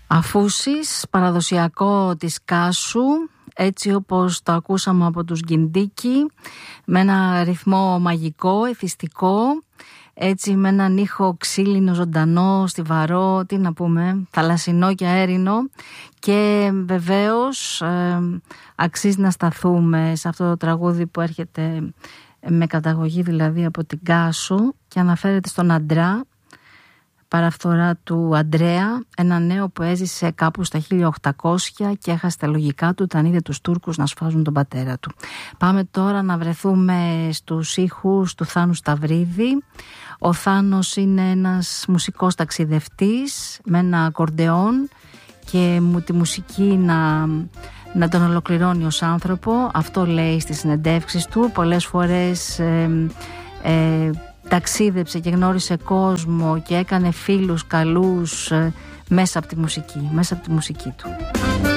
Αφούσης, παραδοσιακό της Κάσου, έτσι όπως το ακούσαμε από τους Γκιντίκι, με ένα ρυθμό μαγικό, εθιστικό, έτσι με έναν ήχο ξύλινο, ζωντανό, στιβαρό, τι να πούμε, θαλασσινό και αέρινο. Και βεβαίως αξίζει να σταθούμε σε αυτό το τραγούδι που έρχεται με καταγωγή δηλαδή από την Κάσου και αναφέρεται στον Αντρά, παραφθορά του Αντρέα, ένα νέο που έζησε κάπου στα 1800 και έχασε τα λογικά του όταν είδε τους Τούρκους να σφάζουν τον πατέρα του. Πάμε τώρα να βρεθούμε στους ήχους του Θάνου Σταυρίδη. Ο Θάνος είναι ένας μουσικός ταξιδευτής με ένα ακορντεόν και τη μουσική να τον ολοκληρώνει ως άνθρωπο. Αυτό λέει στις συνεντεύξεις του. Πολλές φορές ταξίδεψε και γνώρισε κόσμο και έκανε φίλους καλούς μέσα από τη μουσική του.